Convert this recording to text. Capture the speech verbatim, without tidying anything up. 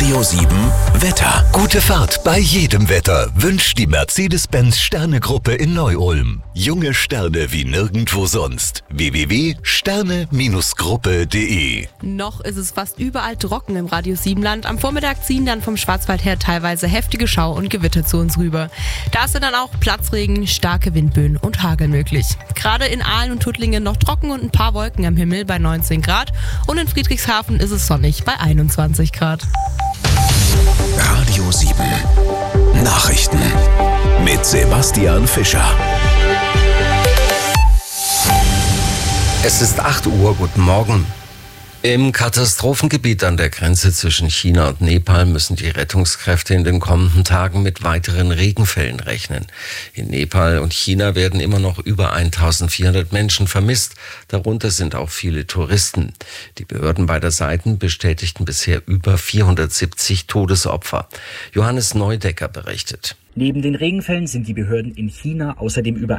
Radio sieben Wetter. Gute Fahrt bei jedem Wetter wünscht die Mercedes-Benz Sterne-Gruppe in Neu-Ulm. Junge Sterne wie nirgendwo sonst. w w w punkt sterne Gruppe punkt de. Noch ist es fast überall trocken im Radius sieben Land. Am Vormittag ziehen dann vom Schwarzwald her teilweise heftige Schau- und Gewitter zu uns rüber. Da sind dann auch Platzregen, starke Windböen und Hagel möglich. Gerade in Aalen und Tuttlingen noch trocken und ein paar Wolken am Himmel bei neunzehn Grad. Und in Friedrichshafen ist es sonnig bei einundzwanzig Grad. Radio sieben Nachrichten mit Sebastian Fischer. Es ist acht Uhr, guten Morgen. Im Katastrophengebiet an der Grenze zwischen China und Nepal müssen die Rettungskräfte in den kommenden Tagen mit weiteren Regenfällen rechnen. In Nepal und China werden immer noch über eintausendvierhundert Menschen vermisst, darunter sind auch viele Touristen. Die Behörden beider Seiten bestätigten bisher über vierhundertsiebzig Todesopfer. Johannes Neudecker berichtet. Neben den Regenfällen sind die Behörden in China außerdem über